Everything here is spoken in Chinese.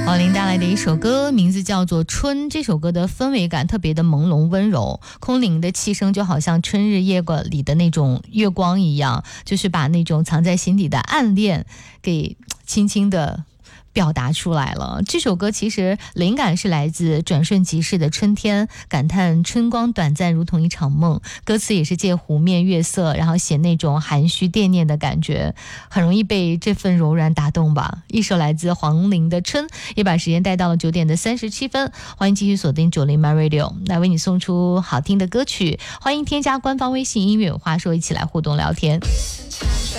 黄龄带来的一首歌，名字叫做《春》。这首歌的氛围感特别的朦胧温柔，空灵的气声就好像春日夜馆里的那种月光一样，就是把那种藏在心底的暗恋给轻轻的表达出来了。这首歌其实灵感是来自转瞬即逝的春天，感叹春光短暂如同一场梦。歌词也是借湖面月色，然后写那种含蓄惦念的感觉，很容易被这份柔软打动吧。一首来自黄龄的《春》，也把时间带到了9点的37分。欢迎继续锁定90 My Radio， 来为你送出好听的歌曲。欢迎添加官方微信音乐有话说，一起来互动聊天。